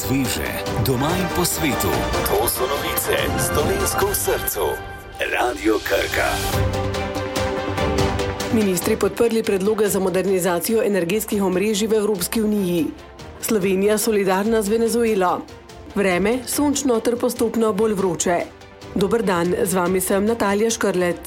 Sveže, doma in po svetu. To so novice s Dolenjsko v srcu. Radio Krka. Ministri podprli predloge za modernizacijo energetskih omrežij v Evropski uniji. Slovenija solidarna z Venezuelo. Vreme sončno ter postopno bolj vroče. Dober dan, z vami sem Natalija Škrlet.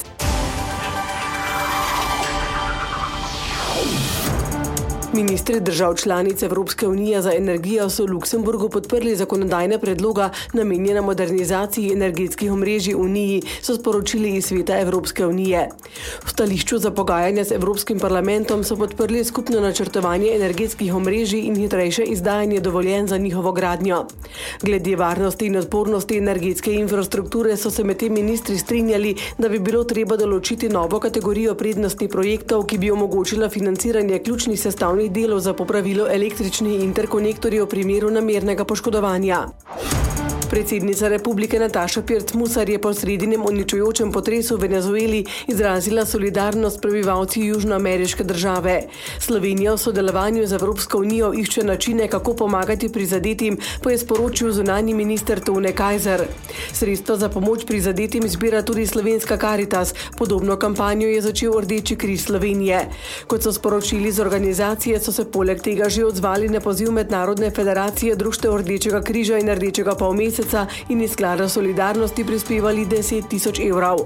Ministri držav članic Evropske unije za energijo so v Luksemburgu podprli zakonodajne predloga namenjene modernizaciji energetskih omrežij v Uniji, so sporočili iz Sveta Evropske unije. V stališču za pogajanja z Evropskim parlamentom so podprli skupno načrtovanje energetskih omrežij in hitrejše izdajanje dovoljenj za njihovo gradnjo. Glede varnosti in odpornosti energetske infrastrukture so se medtem ministri strinjali, da bi bilo treba določiti novo kategorijo prednostnih projektov, ki bi omogočila financiranje ključnih sestavnih delov za popravilo električnih interkonektorjev v primeru namernega poškodovanja. Predsednica republike Nataša Pirc Musar je po sredinem uničujočem potresu v Venezueli izrazila solidarnost prebivalci južnoameriške države. Slovenija v sodelovanju z Evropsko unijo išče načine, kako pomagati prizadetim, pa je sporočil zunanji minister Tone Kajzer. Sredstva za pomoč prizadetim zbira tudi Slovenska Karitas. Podobno kampanjo je začel Rdeči križ Slovenije. Kot so sporočili z organizacije, so se poleg tega že odzvali na poziv Mednarodne federacije društev Rdečega križa in Rdečega polmeseca in iz sklada solidarnosti prispevali 10 000 evrov.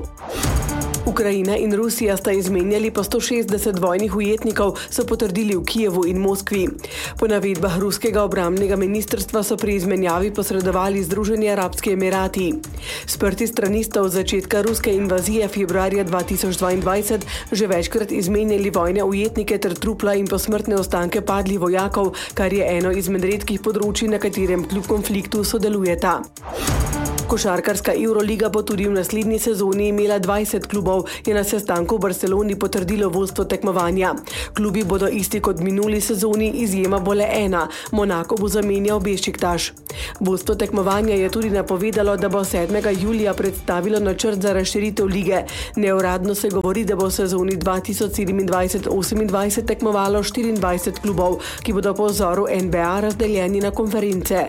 Ukrajina in Rusija sta izmenjali po 160 vojnih ujetnikov, so potrdili v Kijevu in Moskvi. Po navedbah ruskega obrambnega ministrstva so pri izmenjavi posredovali Združeni arabski emirati. Sprti strani sta od začetka ruske invazije februarja 2022 že večkrat izmenjali vojne ujetnike ter trupla in posmrtne ostanke padlih vojakov, kar je eno izmed redkih področij, na katerem kljub konfliktu sodelujeta. Košarkarska Euroliga bo tudi v naslednji sezoni imela 20 klubov, je na sestanku v Barceloni potrdilo vodstvo tekmovanja. Klubi bodo isti kot minuli sezoni, izjema bo le ena. Monako bo zamenjal Bešiktaš. Vodstvo tekmovanja je tudi napovedalo, da bo 7. julija predstavilo načrt za razširitev lige. Neuradno se govori, da bo v sezoni 2027-28 tekmovalo 24 klubov, ki bodo po vzoru NBA razdeljeni na konference.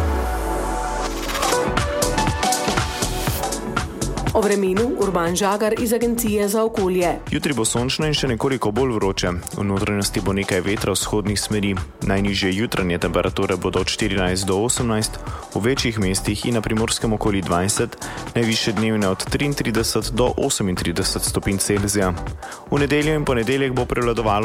O vremenu Urban Žagar iz Agencije za okolje. Jutri bo sončno in še nekoliko bolj vroče. V notranjosti bo nekaj vetra vzhodnih smeri. Najnižje jutranje temperature bodo od 14 do 18, v večjih mestih in na primorskem okoli 20, najvišje dnevne od 33 do 38 stopinj Celzija. V nedeljo in ponedeljek bo prevladovalo